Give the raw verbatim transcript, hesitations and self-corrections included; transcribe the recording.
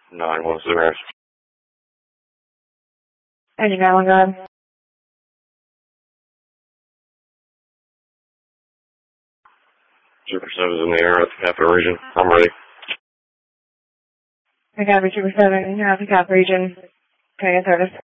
nine one zero. Engine nine one, go ahead. Super seven's in the air at the capital region. I'm ready. I got Super seven, you're at the cap region. Can I get service?